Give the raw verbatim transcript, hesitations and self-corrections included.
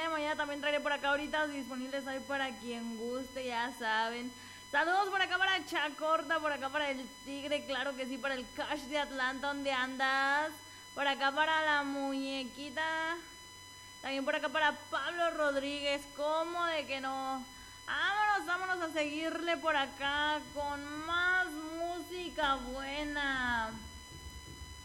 de mañana también traeré por acá ahorita disponibles ahí para quien guste, ya saben. Saludos por acá para Chacorta, por acá para el Tigre, claro que sí, para el Cash de Atlanta, ¿dónde andas? Por acá para la muñequita, también por acá para Pablo Rodríguez, ¿cómo de que no? Vámonos, vámonos a seguirle por acá con más música buena.